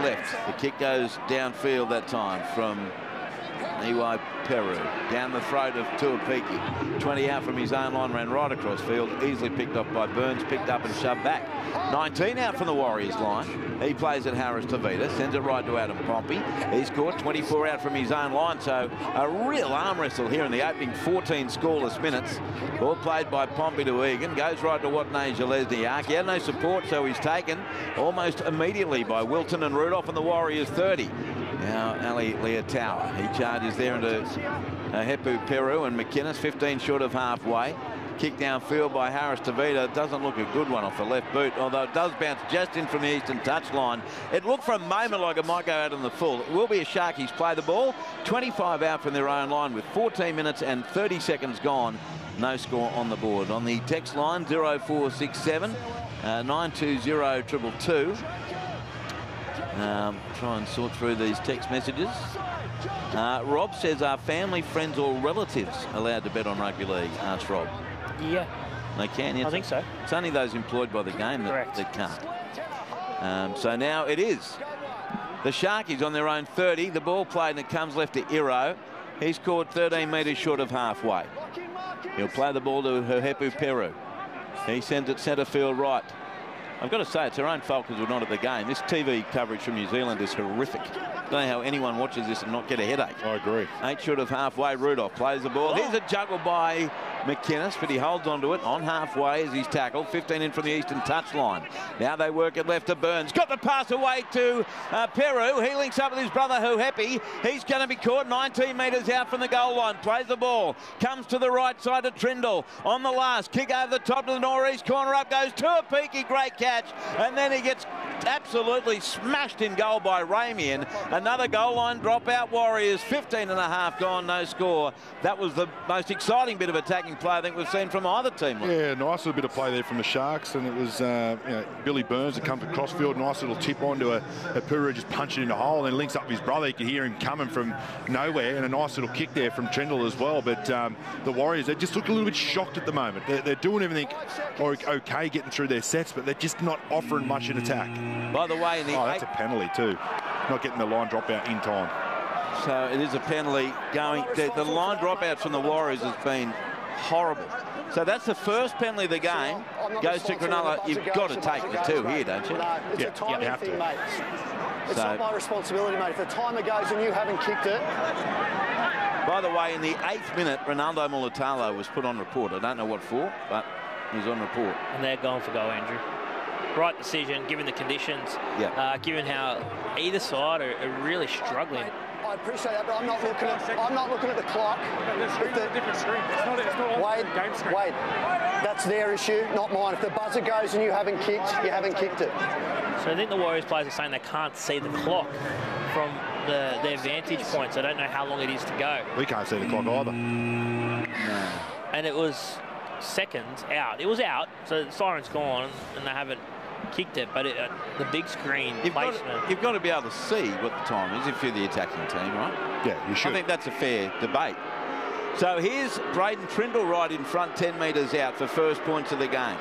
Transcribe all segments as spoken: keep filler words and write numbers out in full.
left. The kick goes downfield that time from Iwai Peru. Down the throat of Tuapiki. twenty out from his own line, ran right across field. Easily picked off by Burns, picked up and shoved back. nineteen out from the Warriors line. He plays at Harris Tavita, sends it right to Adam Pompey. He's caught twenty-four out from his own line, so a real arm wrestle here in the opening fourteen scoreless minutes. Ball played by Pompey to Egan, goes right to Watney Lesniak. He had no support, so he's taken almost immediately by Wilton and Rudolph and the Warriors thirty. Now Ali Leotawa, he charges there into uh, Hepu Peru and McInnes, fifteen short of halfway. Kick downfield by Harris Tavita. Doesn't look a good one off the left boot, although it does bounce just in from the eastern touchline. It looked for a moment like it might go out on the full. It will be a Sharkies play the ball. twenty-five out from their own line with fourteen minutes and thirty seconds gone. No score on the board. On the text line, zero four six seven nine two zero two two two. Um, try and sort through these text messages. Uh, Rob says, are family, friends or relatives allowed to bet on rugby league? Asked Rob. Yeah. They can, yes. I think so. It's only those employed by the game that, that can't. Um, so now it is the Sharkies on their own thirty. The ball played and it comes left to Iro. He's caught thirteen metres short of halfway. He'll play the ball to Hepu Peru. He sends it centre field right. I've got to say, it's their own fault because we're not at the game. This T V coverage from New Zealand is horrific. I don't know how anyone watches this and not get a headache. I agree. Eight short of halfway. Rudolph plays the ball. Here's a juggle by McInnes, but he holds onto it on halfway as he's tackled. fifteen in from the eastern touchline. Now they work it left to Burns. Got the pass away to uh, Peru. He links up with his brother Huhepi. He's going to be caught nineteen metres out from the goal line. Plays the ball. Comes to the right side of Trindle. On the last. Kick over the top to the northeast corner. Up goes Tuapiki. Great catch. And then he gets absolutely smashed in goal by Ramian. Another goal line dropout. Warriors fifteen and a half gone, no score. That was the most exciting bit of attacking play I think we've seen from either team. Yeah, nice little bit of play there from the Sharks, and it was uh, you know, Billy Burns that comes across field, nice little tip onto a, a Peru, just punching in the hole, and then links up with his brother. You can hear him coming from nowhere, and a nice little kick there from Trindle as well. But um, the Warriors, they just look a little bit shocked at the moment. They're, they're doing everything okay, getting through their sets, but they're just not offering much in attack. By the way, in the oh, that's a penalty too. Not getting the line drop out in time. So it is a penalty going. The, the line dropout from the Warriors has been horrible. So that's the first penalty of the game. Goes to Cronulla. You've got to take the two here, don't you? No, it's yeah, a timing you have thing, to. mate. It's so, not my responsibility, mate. If the timer goes and you haven't kicked it. By the way, in the eighth minute, Ronaldo Mulitalo was put on report. I don't know what for, but he's on report. And they're going for goal, Andrew. Right decision, given the conditions, yeah. uh, given how either side are, are really struggling. I appreciate that, but I'm not looking at. I'm not looking at the clock. It's a different screen. It's not. It's not Wade, game screen. Wade, that's their issue, not mine. If the buzzer goes and you haven't kicked, you haven't kicked it. So I think the Warriors players are saying they can't see the clock from the, their vantage points. I don't know how long it is to go. We can't see the clock either. No. And it was seconds out. It was out, so the siren's gone, and they haven't kicked it, but it, uh, the big screen you've placement. Got to, you've got to be able to see what the time is if you're the attacking team, right? Yeah, you should. I think that's a fair debate. So here's Braden Trindle right in front, ten metres out for first points of the game.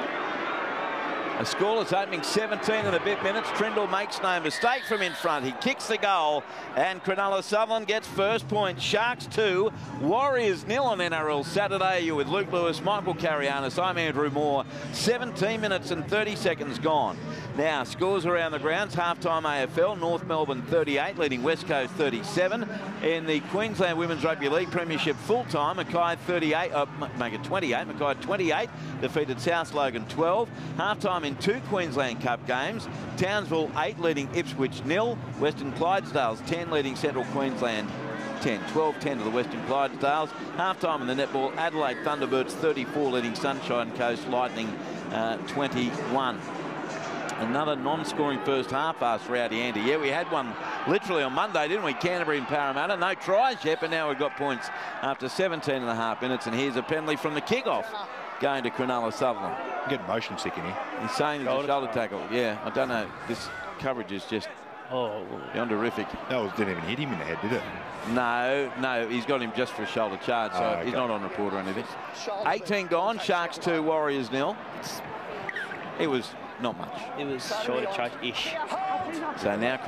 A scoreless opening seventeen and a bit minutes. Trindle makes no mistake from in front. He kicks the goal, and Cronulla Sutherland gets first point. Sharks two, Warriors nil on N R L Saturday. You're with Luke Lewis, Michael Carianis. I'm Andrew Moore. seventeen minutes and thirty seconds gone. Now, scores around the grounds. Half-time A F L, North Melbourne thirty-eight, leading West Coast thirty-seven. In the Queensland Women's Rugby League Premiership full-time, Mackay thirty-eight, uh, make it twenty-eight. Mackay twenty-eight, defeated South Logan twelve. Half-time in two Queensland Cup games. Townsville eight, leading Ipswich nil. Western Clydesdales ten, leading Central Queensland ten. twelve ten to the Western Clydesdales. Half-time in the netball, Adelaide Thunderbirds thirty-four, leading Sunshine Coast Lightning uh, twenty-one. Another non-scoring first half, asked Rowdy Andy. Yeah, we had one literally on Monday, didn't we? Canterbury and Parramatta. No tries yet, but now we've got points after seventeen and a half minutes. And here's a penalty from the kick-off going to Cronulla Sutherland. Getting motion sick in here. He's saying there's a shoulder tackle. Yeah, I don't know. This coverage is just oh, beyond horrific. That was, didn't even hit him in the head, did it? No, no, he's got him just for a shoulder charge, so oh, okay. he's not on report or anything. eighteen gone, Sharks two, Warriors nil. It was not much. It was shoulder charge-ish. So now